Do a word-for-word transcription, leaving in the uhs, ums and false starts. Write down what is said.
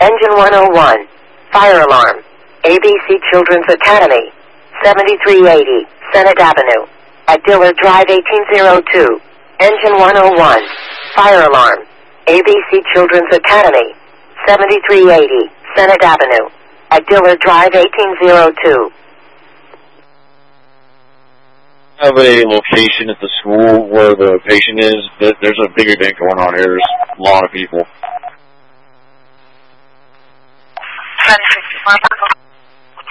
Engine one oh one. Fire alarm. A B C Children's Academy. seventy-three eighty. Senate Avenue. At Dillard Drive eighteen oh two. Engine one oh one. Fire alarm. A B C Children's Academy. seventy-three eighty. Senate Avenue. At Dillard Drive eighteen oh two. I have a location at the school where the patient is. There's a big event going on here. There's a lot of people. ten fifty-five.